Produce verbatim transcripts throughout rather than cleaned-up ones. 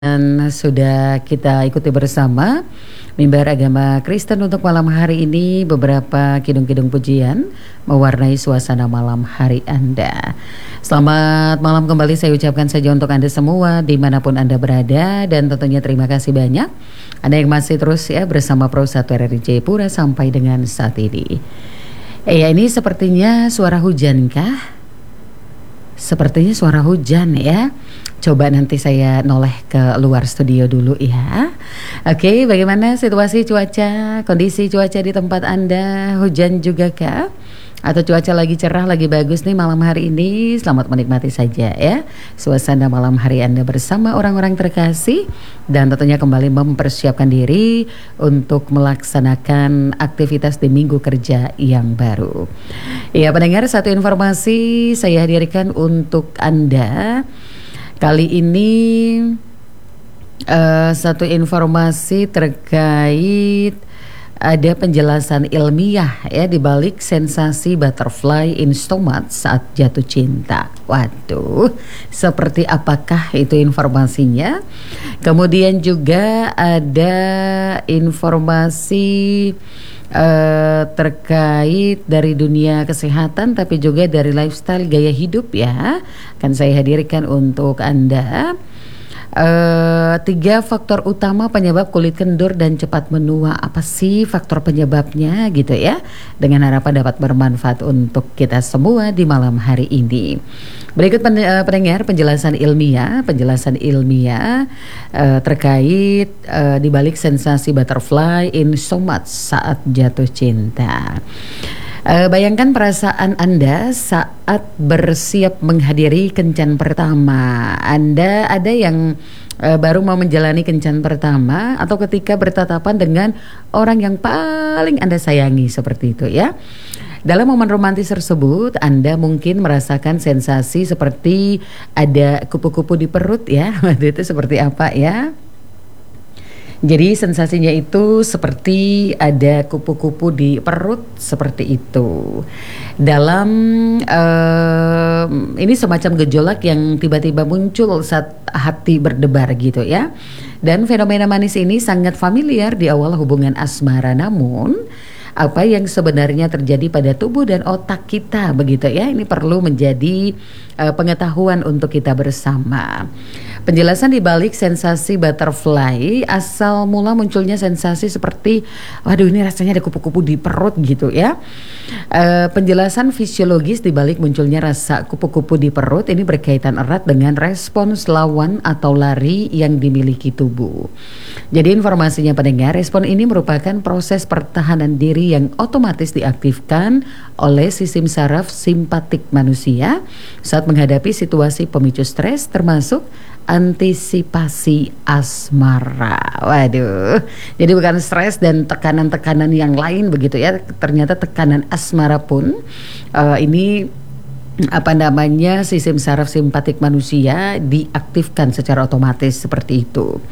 Dan sudah kita ikuti bersama mimbar agama Kristen untuk malam hari ini, beberapa kidung-kidung pujian mewarnai suasana malam hari Anda. Selamat malam kembali saya ucapkan saja untuk Anda semua dimanapun Anda berada, dan tentunya terima kasih banyak Anda yang masih terus ya bersama Pro satu R R I Jayapura sampai dengan saat ini. Eh ya, ini sepertinya suara hujan kah? Sepertinya suara hujan ya. Coba nanti saya noleh ke luar studio dulu ya. Oke, bagaimana situasi cuaca, kondisi cuaca di tempat Anda? Hujan juga kah? Atau cuaca lagi cerah, lagi bagus nih malam hari ini? Selamat menikmati saja ya suasana malam hari Anda bersama orang-orang terkasih, dan tentunya kembali mempersiapkan diri untuk melaksanakan aktivitas di minggu kerja yang baru. Ya pendengar, satu informasi saya hadirkan untuk Anda kali ini, uh, satu informasi terkait ada penjelasan ilmiah ya di balik sensasi butterfly in stomach saat jatuh cinta. Waduh, seperti apakah itu informasinya? Kemudian juga ada informasi uh, terkait dari dunia kesehatan, tapi juga dari lifestyle gaya hidup ya. Akan saya hadirkan untuk Anda. Uh, tiga faktor utama penyebab kulit kendur dan cepat menua. Apa sih faktor penyebabnya gitu ya? Dengan harapan dapat bermanfaat untuk kita semua di malam hari ini. Berikut pen, uh, pendengar penjelasan ilmiah, penjelasan ilmiah uh, terkait uh, di balik sensasi butterfly in stomach saat jatuh cinta. Uh, bayangkan perasaan Anda saat bersiap menghadiri kencan pertama. Anda ada yang uh, baru mau menjalani kencan pertama, atau ketika bertatapan dengan orang yang paling Anda sayangi seperti itu ya. Dalam momen romantis tersebut, Anda mungkin merasakan sensasi seperti ada kupu-kupu di perut ya. Waktu itu seperti apa ya? Jadi sensasinya itu seperti ada kupu-kupu di perut seperti itu. Dalam uh, ini semacam gejolak yang tiba-tiba muncul saat hati berdebar gitu ya. Dan fenomena manis ini sangat familiar di awal hubungan asmara, namun apa yang sebenarnya terjadi pada tubuh dan otak kita begitu ya, ini perlu menjadi uh, pengetahuan untuk kita bersama. Penjelasan di balik sensasi butterfly, asal mula munculnya sensasi seperti waduh ini rasanya ada kupu-kupu di perut gitu ya. Uh, penjelasan fisiologis di balik munculnya rasa kupu-kupu di perut ini berkaitan erat dengan respons lawan atau lari yang dimiliki tubuh. Jadi informasinya pendengar, respon ini merupakan proses pertahanan diri yang otomatis diaktifkan oleh sistem saraf simpatik manusia saat menghadapi situasi pemicu stres, termasuk antisipasi asmara. Waduh, jadi bukan stres dan tekanan-tekanan yang lain begitu ya. Ternyata tekanan asmara pun uh, ini apa namanya sistem saraf simpatik manusia diaktifkan secara otomatis seperti itu.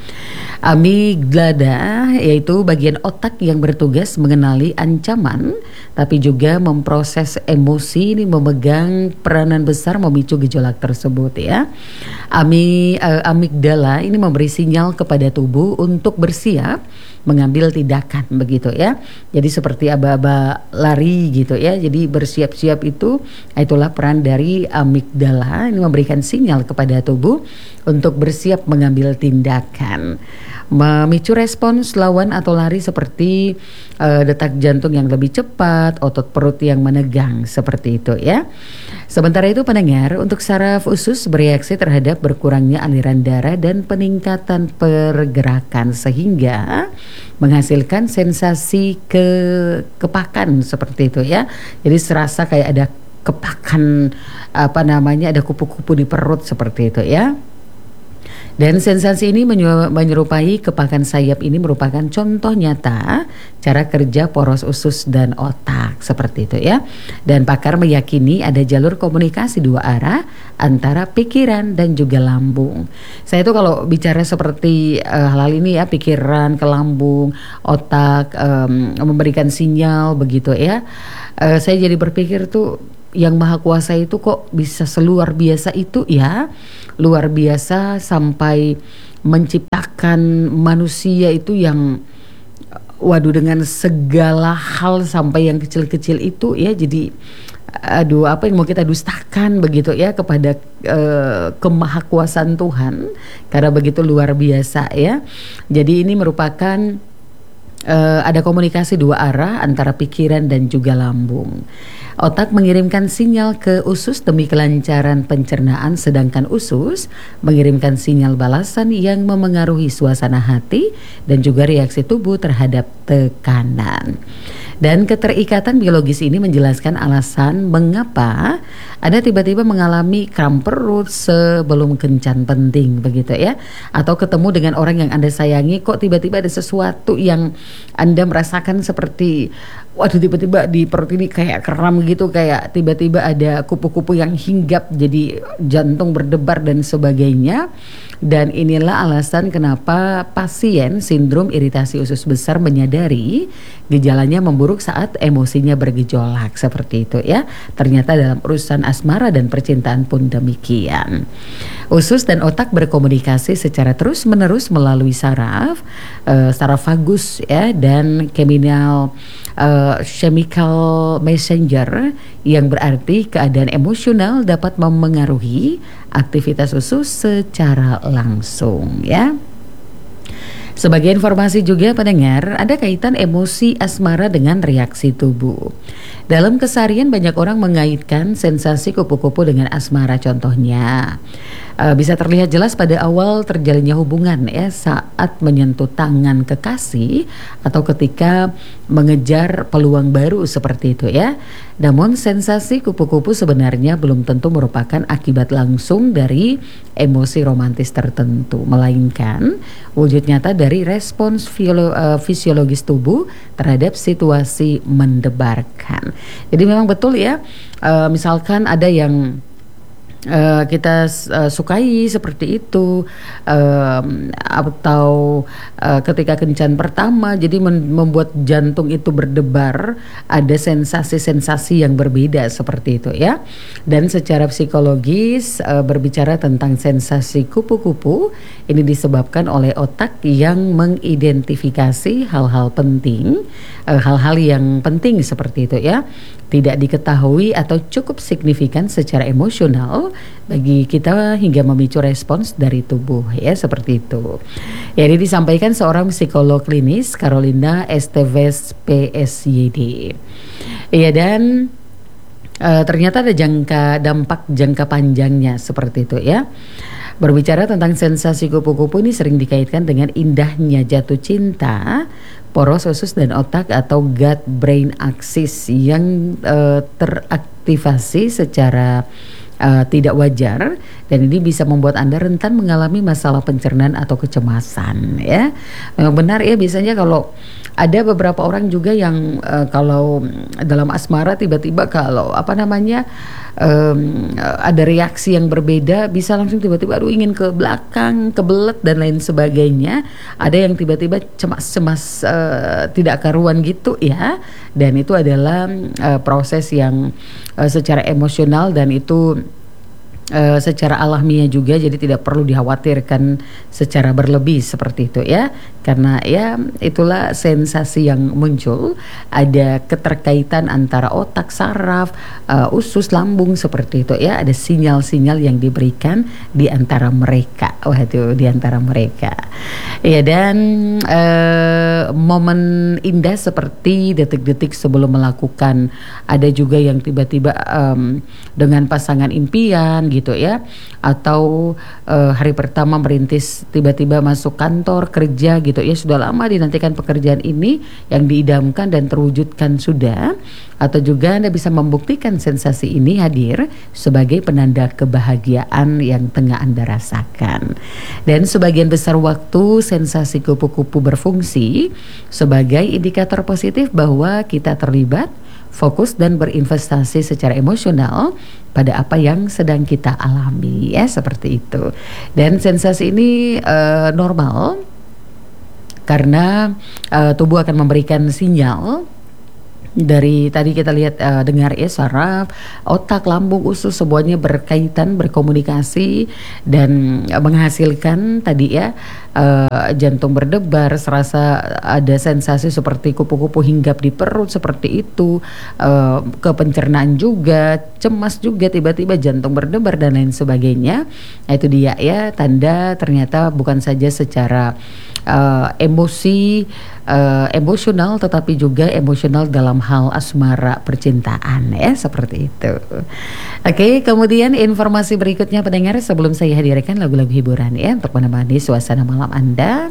Amigdala yaitu bagian otak yang bertugas mengenali ancaman tapi juga memproses emosi, ini memegang peranan besar memicu gejolak tersebut ya. Ami, uh, amigdala ini memberi sinyal kepada tubuh untuk bersiap mengambil tindakan begitu ya. Jadi seperti aba-aba lari gitu ya. Jadi bersiap-siap itu, itulah peran dari amigdala, ini memberikan sinyal kepada tubuh untuk bersiap mengambil tindakan, memicu respons lawan atau lari seperti uh, detak jantung yang lebih cepat, otot perut yang menegang seperti itu ya. Sementara itu pendengar, untuk saraf usus bereaksi terhadap berkurangnya aliran darah dan peningkatan pergerakan sehingga menghasilkan sensasi ke kepakan seperti itu ya. Jadi serasa kayak ada kepakan, apa namanya, ada kupu-kupu di perut seperti itu ya. Dan sensasi ini menyerupai kepakan sayap ini merupakan contoh nyata cara kerja poros usus dan otak seperti itu ya. Dan pakar meyakini ada jalur komunikasi dua arah antara pikiran dan juga lambung. Saya itu kalau bicara seperti uh, hal ini ya, pikiran ke lambung, otak um, memberikan sinyal begitu ya. Uh, saya jadi berpikir tuh yang maha kuasa itu kok bisa seluar biasa itu ya, luar biasa sampai menciptakan manusia itu yang waduh dengan segala hal sampai yang kecil-kecil itu ya, jadi aduh apa yang mau kita dustakan begitu ya kepada uh, kemahakuasaan Tuhan, karena begitu luar biasa ya. Jadi ini merupakan Uh, ada komunikasi dua arah antara pikiran dan juga lambung. Otak mengirimkan sinyal ke usus demi kelancaran pencernaan, sedangkan usus mengirimkan sinyal balasan yang memengaruhi suasana hati dan juga reaksi tubuh terhadap tekanan. Dan keterikatan biologis ini menjelaskan alasan mengapa Anda tiba-tiba mengalami kram perut sebelum kencan penting begitu ya, atau ketemu dengan orang yang Anda sayangi kok tiba-tiba ada sesuatu yang Anda merasakan seperti waduh tiba-tiba di perut ini kayak kram gitu, kayak tiba-tiba ada kupu-kupu yang hinggap jadi jantung berdebar dan sebagainya. Dan inilah alasan kenapa pasien sindrom iritasi usus besar menyadari gejalanya memburuk saat emosinya bergejolak seperti itu ya. Ternyata dalam urusan asmara dan percintaan pun demikian. Usus dan otak berkomunikasi secara terus-menerus melalui saraf, uh, saraf vagus ya, dan kriminal Uh, chemical messenger, yang berarti keadaan emosional dapat memengaruhi aktivitas usus secara langsung ya. Sebagai informasi juga pendengar, ada kaitan emosi asmara dengan reaksi tubuh. Dalam keseharian banyak orang mengaitkan sensasi kupu-kupu dengan asmara. Contohnya uh, bisa terlihat jelas pada awal terjalinnya hubungan ya, saat menyentuh tangan kekasih atau ketika mengejar peluang baru seperti itu ya. Namun sensasi kupu-kupu sebenarnya belum tentu merupakan akibat langsung dari emosi romantis tertentu, melainkan wujud nyata dari respons fiolo, uh, fisiologis tubuh terhadap situasi mendebarkan. Jadi memang betul ya, uh, misalkan ada yang Uh, kita uh, sukai seperti itu, uh, atau uh, ketika kencan pertama jadi men- membuat jantung itu berdebar, ada sensasi-sensasi yang berbeda seperti itu ya. Dan secara psikologis uh, berbicara tentang sensasi kupu-kupu ini disebabkan oleh otak yang mengidentifikasi hal-hal penting, uh, hal-hal yang penting seperti itu ya, tidak diketahui atau cukup signifikan secara emosional bagi kita hingga memicu respons dari tubuh ya, seperti itu. Ya, ini disampaikan seorang psikolog klinis, Carolina Esteves P S Y D. Iya, dan uh, ternyata ada jangka dampak jangka panjangnya seperti itu ya. Berbicara tentang sensasi kupu-kupu ini sering dikaitkan dengan indahnya jatuh cinta, poros usus dan otak atau gut brain axis yang uh, teraktivasi secara uh, tidak wajar, dan ini bisa membuat Anda rentan mengalami masalah pencernaan atau kecemasan ya. Memang benar ya, biasanya kalau ada beberapa orang juga yang uh, kalau dalam asmara tiba-tiba kalau apa namanya um, ada reaksi yang berbeda, bisa langsung tiba-tiba aduh ingin ke belakang, kebelet dan lain sebagainya. Ada yang tiba-tiba cemas-cemas uh, tidak karuan gitu ya. Dan itu adalah uh, proses yang uh, secara emosional dan itu Uh, secara alamiah juga, jadi tidak perlu dikhawatirkan secara berlebih seperti itu ya, karena ya itulah sensasi yang muncul, ada keterkaitan antara otak, saraf, uh, usus, lambung seperti itu ya, ada sinyal-sinyal yang diberikan di antara mereka, waduh di antara mereka ya. Dan uh, momen indah seperti detik-detik sebelum melakukan, ada juga yang tiba-tiba um, dengan pasangan impian gitu ya, atau uh, hari pertama merintis tiba-tiba masuk kantor kerja gitu ya, sudah lama dinantikan pekerjaan ini yang diidamkan dan terwujudkan sudah, atau juga Anda bisa membuktikan sensasi ini hadir sebagai penanda kebahagiaan yang tengah Anda rasakan. Dan sebagian besar waktu sensasi kupu-kupu berfungsi sebagai indikator positif bahwa kita terlibat, fokus dan berinvestasi secara emosional pada apa yang sedang kita alami ya, seperti itu. Dan sensasi ini uh, normal karena uh, tubuh akan memberikan sinyal Dari tadi kita lihat uh, dengar ya saraf, otak, lambung, usus semuanya berkaitan, berkomunikasi dan uh, menghasilkan tadi ya uh, jantung berdebar, serasa ada sensasi seperti kupu-kupu hinggap di perut seperti itu, uh, ke pencernaan juga, cemas juga, tiba-tiba jantung berdebar dan lain sebagainya. Nah, itu dia ya tanda ternyata bukan saja secara uh, emosi uh, emosional tetapi juga emosional dalam hal asmara percintaan ya seperti itu. Oke, kemudian informasi berikutnya pendengar sebelum saya hadirkan lagu-lagu hiburan ya untuk menemani suasana malam Anda.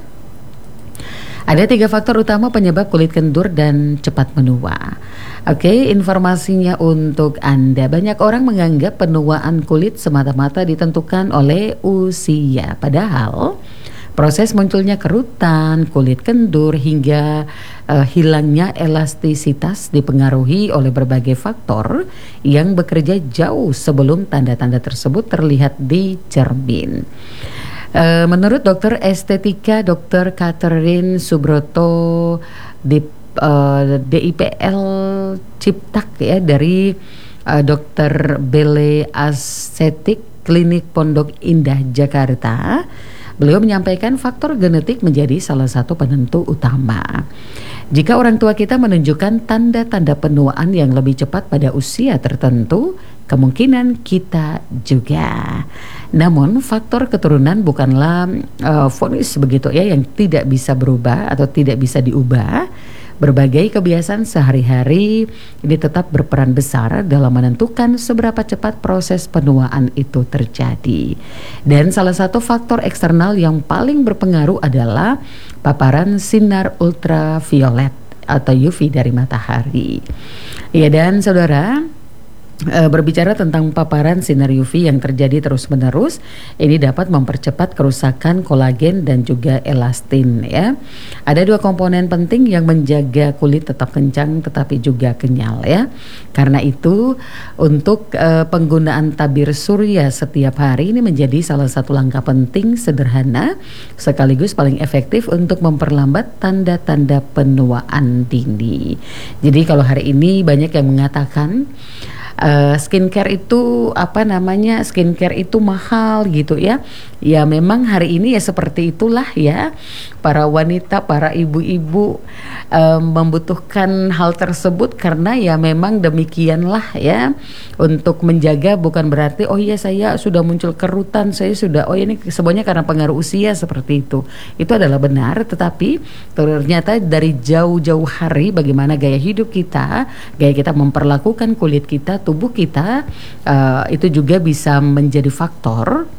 Ada tiga faktor utama penyebab kulit kendur dan cepat menua. Oke, informasinya untuk Anda. Banyak orang menganggap penuaan kulit semata-mata ditentukan oleh usia, padahal proses munculnya kerutan, kulit kendur, hingga uh, hilangnya elastisitas dipengaruhi oleh berbagai faktor yang bekerja jauh sebelum tanda-tanda tersebut terlihat di cermin. Uh, menurut dokter estetika dokter Catherine Subroto di uh, D I P L Ciptak ya dari uh, dokter Bele Aesthetic Klinik Pondok Indah Jakarta. Beliau menyampaikan faktor genetik menjadi salah satu penentu utama. Jika orang tua kita menunjukkan tanda-tanda penuaan yang lebih cepat pada usia tertentu, kemungkinan kita juga. Namun faktor keturunan bukanlah uh, vonis begitu ya yang tidak bisa berubah atau tidak bisa diubah. Berbagai kebiasaan sehari-hari ini tetap berperan besar dalam menentukan seberapa cepat proses penuaan itu terjadi. Dan salah satu faktor eksternal yang paling berpengaruh adalah paparan sinar ultraviolet atau U V dari matahari. Ya, dan saudara, E, berbicara tentang paparan sinar U V yang terjadi terus-menerus, ini dapat mempercepat kerusakan kolagen dan juga elastin ya. Ada dua komponen penting yang menjaga kulit tetap kencang tetapi juga kenyal ya. Karena itu untuk e, penggunaan tabir surya setiap hari ini menjadi salah satu langkah penting sederhana sekaligus paling efektif untuk memperlambat tanda-tanda penuaan dini. Jadi kalau hari ini banyak yang mengatakan Uh, skincare itu apa namanya skincare itu mahal gitu ya. Ya memang hari ini ya seperti itulah ya. Para wanita, para ibu-ibu um, membutuhkan hal tersebut karena ya memang demikianlah ya. Untuk menjaga bukan berarti oh iya saya sudah muncul kerutan, saya sudah oh ini semuanya karena pengaruh usia seperti itu. Itu adalah benar, tetapi ternyata dari jauh-jauh hari bagaimana gaya hidup kita, gaya kita memperlakukan kulit kita, tubuh kita uh, itu juga bisa menjadi faktor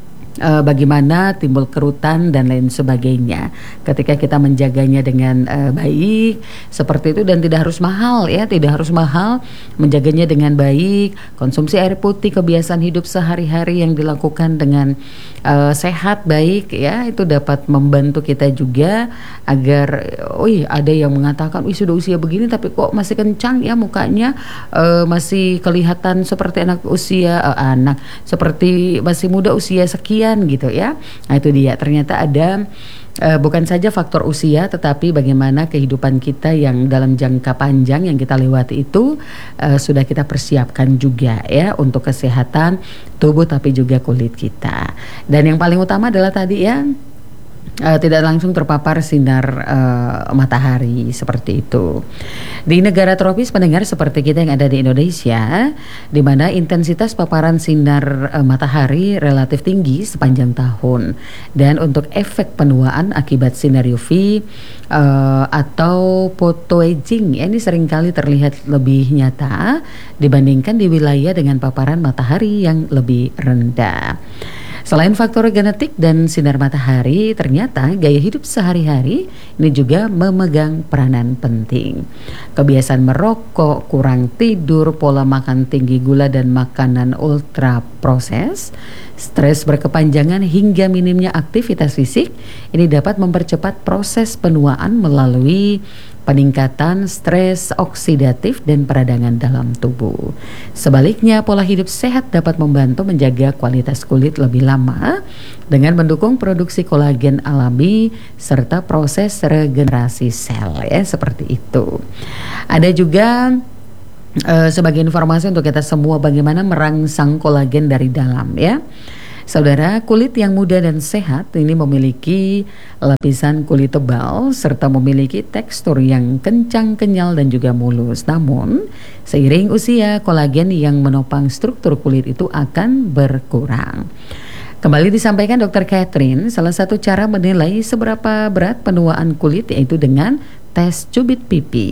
Uh, bagaimana timbul kerutan dan lain sebagainya. Ketika kita menjaganya dengan uh, baik seperti itu dan tidak harus mahal ya, tidak harus mahal, menjaganya dengan baik, konsumsi air putih, kebiasaan hidup sehari-hari yang dilakukan dengan uh, sehat baik ya, itu dapat membantu kita juga agar, wih ada yang mengatakan, wih sudah usia begini tapi kok masih kencang ya mukanya, uh, masih kelihatan seperti anak usia uh, anak seperti masih muda usia sekian gitu ya. Nah itu dia, ternyata ada uh, bukan saja faktor usia tetapi bagaimana kehidupan kita yang dalam jangka panjang yang kita lewati itu uh, sudah kita persiapkan juga ya untuk kesehatan tubuh tapi juga kulit kita. Dan yang paling utama adalah tadi ya Uh, tidak langsung terpapar sinar uh, matahari seperti itu. Di negara tropis pendengar seperti kita yang ada di Indonesia, di mana intensitas paparan sinar uh, matahari relatif tinggi sepanjang tahun, dan untuk efek penuaan akibat sinar U V uh, atau photoaging ya, ini seringkali terlihat lebih nyata dibandingkan di wilayah dengan paparan matahari yang lebih rendah. Selain faktor genetik dan sinar matahari, ternyata gaya hidup sehari-hari ini juga memegang peranan penting. Kebiasaan merokok, kurang tidur, pola makan tinggi gula dan makanan ultra proses, stres berkepanjangan hingga minimnya aktivitas fisik, ini dapat mempercepat proses penuaan melalui peningkatan stres oksidatif dan peradangan dalam tubuh. Sebaliknya, pola hidup sehat dapat membantu menjaga kualitas kulit lebih lama dengan mendukung produksi kolagen alami serta proses regenerasi sel, ya, seperti itu. Ada juga uh, sebagai informasi untuk kita semua bagaimana merangsang kolagen dari dalam, ya. Saudara, kulit yang muda dan sehat ini memiliki lapisan kulit tebal serta memiliki tekstur yang kencang, kenyal dan juga mulus. Namun, seiring usia, kolagen yang menopang struktur kulit itu akan berkurang. Kembali disampaikan dokter Catherine, salah satu cara menilai seberapa berat penuaan kulit yaitu dengan tes cubit pipi.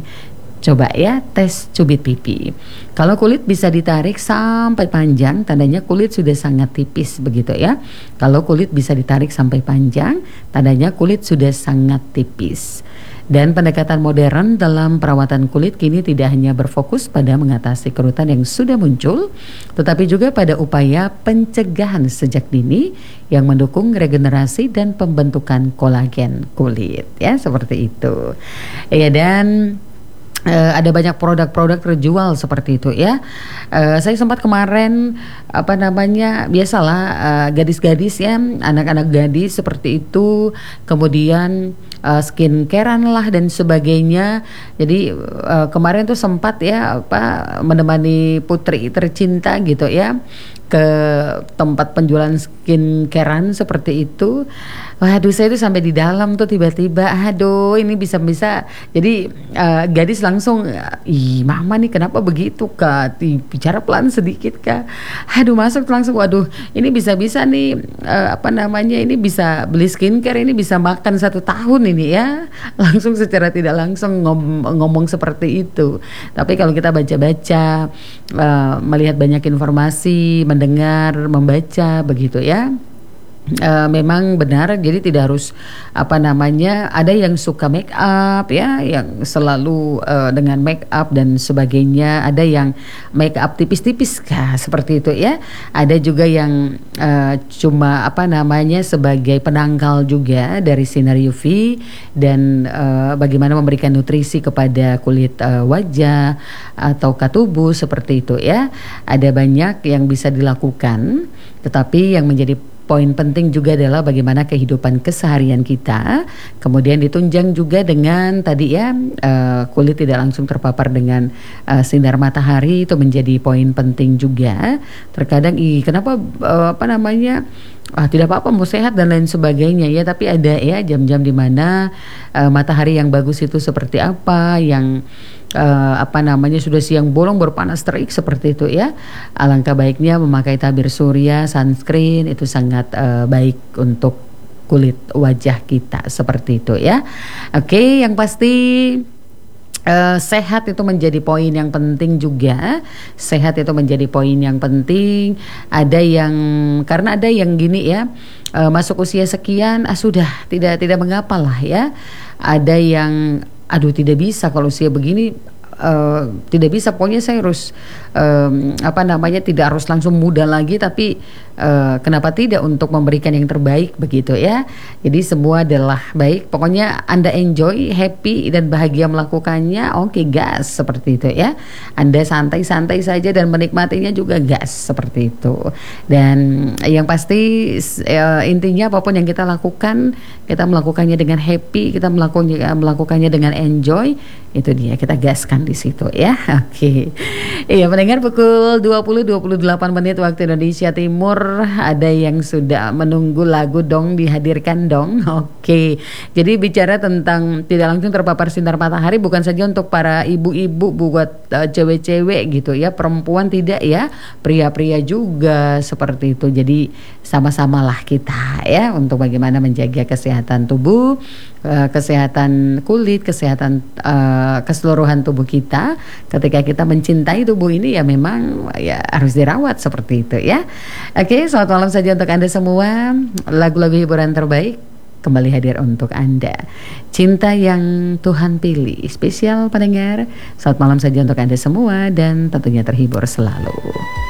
Coba ya, tes cubit pipi. Kalau kulit bisa ditarik sampai panjang, tandanya kulit sudah sangat tipis, begitu ya. Kalau kulit bisa ditarik sampai panjang, tandanya kulit sudah sangat tipis. Dan pendekatan modern dalam perawatan kulit kini tidak hanya berfokus pada mengatasi kerutan yang sudah muncul, tetapi juga pada upaya pencegahan sejak dini yang mendukung regenerasi dan pembentukan kolagen kulit, ya, seperti itu. Ya, dan Uh, ada banyak produk-produk terjual seperti itu, ya. Uh, saya sempat kemarin apa namanya biasalah uh, gadis-gadis ya, anak-anak gadis seperti itu, kemudian uh, skincarean lah dan sebagainya. Jadi uh, kemarin tuh sempat ya apa menemani putri tercinta gitu ya ke tempat penjualan skincarean seperti itu. Waduh, saya itu sampai di dalam tuh tiba-tiba, aduh ini bisa-bisa. Jadi uh, gadis langsung, ih mama nih kenapa begitu kak? Bicara pelan sedikit kak. Aduh masuk langsung, waduh ini bisa-bisa nih uh, apa namanya ini bisa beli skincare, ini bisa makan satu tahun ini ya. Langsung secara tidak langsung ngom- ngomong seperti itu. Tapi kalau kita baca-baca, uh, melihat banyak informasi, mendengar, membaca begitu ya. Uh, memang benar, jadi tidak harus apa namanya ada yang suka make up ya, yang selalu uh, dengan make up dan sebagainya, ada yang make up tipis-tipis kah seperti itu ya, ada juga yang uh, cuma apa namanya sebagai penangkal juga dari sinar U V dan uh, bagaimana memberikan nutrisi kepada kulit uh, wajah atau tubuh seperti itu ya. Ada banyak yang bisa dilakukan, tetapi yang menjadi poin penting juga adalah bagaimana kehidupan keseharian kita, kemudian ditunjang juga dengan tadi ya uh, kulit tidak langsung terpapar dengan uh, sinar matahari, itu menjadi poin penting juga. Terkadang ih kenapa uh, apa namanya ah, tidak apa-apa mau sehat dan lain sebagainya ya, tapi ada ya jam-jam di mana uh, matahari yang bagus itu seperti apa, yang Uh, apa namanya sudah siang bolong berpanas terik seperti itu ya. Alangkah baiknya memakai tabir surya, sunscreen, itu sangat uh, baik untuk kulit wajah kita seperti itu ya. Oke, yang pasti Uh, sehat itu menjadi poin yang penting juga. Sehat itu menjadi poin yang penting. Ada yang karena ada yang gini ya, uh, masuk usia sekian ah sudah tidak tidak mengapa lah ya. Ada yang aduh tidak bisa kalau usia begini, uh, tidak bisa, pokoknya saya harus um, apa namanya tidak harus langsung muda lagi, tapi uh, kenapa tidak untuk memberikan yang terbaik begitu ya. Jadi semua adalah baik, pokoknya Anda enjoy, happy dan bahagia melakukannya, oke okay, gas seperti itu ya. Anda santai-santai saja dan menikmatinya juga gas seperti itu. Dan yang pasti uh, intinya apapun yang kita lakukan, kita melakukannya dengan happy, kita melakukannya melakukannya dengan enjoy, itu dia kita gaskan di situ ya. Oke. Okay. Iya, mendengar pukul dua puluh dua puluh delapan menit waktu Indonesia Timur, ada yang sudah menunggu lagu dong dihadirkan dong. Oke. Okay. Jadi bicara tentang tidak langsung terpapar sinar matahari bukan saja untuk para ibu-ibu, buat uh, cewek-cewek gitu ya, perempuan tidak ya, pria-pria juga seperti itu. Jadi sama-samalah kita ya untuk bagaimana menjaga kesehatan tubuh, uh, kesehatan kulit, kesehatan uh, keseluruhan tubuh kita. Ketika kita mencintai tubuh ini ya memang ya harus dirawat seperti itu ya. Oke, selamat malam saja untuk Anda semua. Lagu-lagu hiburan terbaik kembali hadir untuk Anda. Cinta yang Tuhan pilih, spesial pendengar. Selamat malam saja untuk Anda semua dan tentunya terhibur selalu.